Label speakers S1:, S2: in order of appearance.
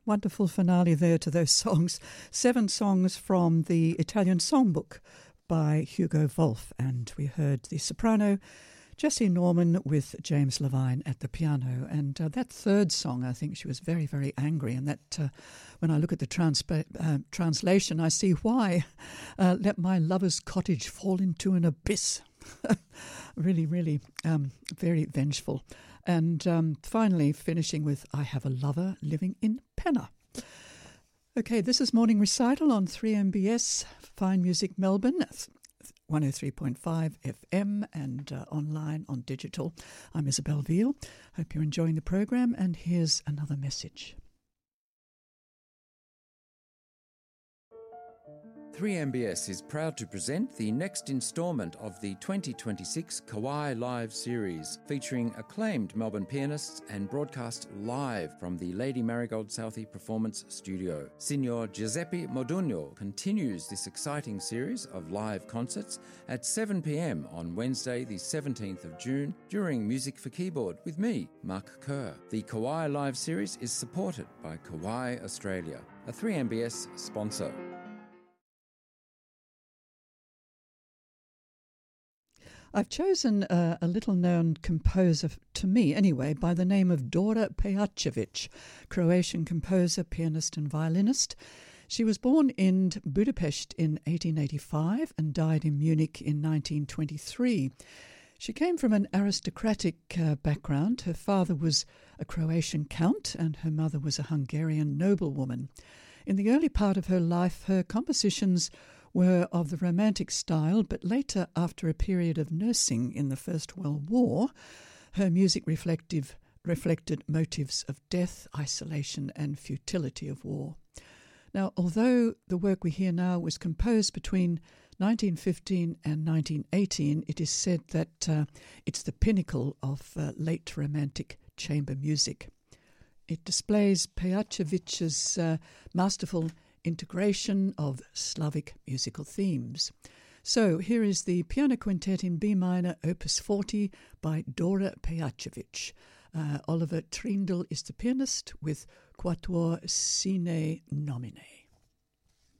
S1: Wonderful finale there to those songs. 7 songs from the Italian Songbook by Hugo Wolf. And we heard the soprano Jessie Norman with James Levine at the piano. And that third song, I think she was very, very angry. And that when I look at the translation, I see why. Let my lover's cottage fall into an abyss. Really, really very vengeful. And finally, finishing with I Have a Lover Living in Penna. Okay, this is Morning Recital on 3MBS, Fine Music Melbourne, 103.5 FM and online on digital. I'm Isabel Veal. Hope you're enjoying the program, and here's another message.
S2: 3MBS is proud to present the next instalment of the 2026 Kauai Live series, featuring acclaimed Melbourne pianists and broadcast live from the Lady Marigold Southey Performance Studio. Signor Giuseppe Modugno continues this exciting series of live concerts at 7 p.m. on Wednesday the 17th of June during Music for Keyboard with me, Mark Kerr. The Kauai Live series is supported by Kauai Australia, a 3MBS sponsor.
S1: I've chosen a little-known composer, to me anyway, by the name of Dora Pejacevic, Croatian composer, pianist and violinist. She was born in Budapest in 1885 and died in Munich in 1923. She came from an aristocratic background. Her father was a Croatian count and her mother was a Hungarian noblewoman. In the early part of her life, her compositions were of the Romantic style, but later, after a period of nursing in the First World War, her music reflected motives of death, isolation, and futility of war. Now, although the work we hear now was composed between 1915 and 1918, it is said that it's the pinnacle of late Romantic chamber music. It displays Pejacevic's masterful integration of Slavic musical themes. So here is the Piano Quintet in B minor, Opus 40 by Dora Pejacevic. Oliver Trindle is the pianist with Quatuor Sine Nomine.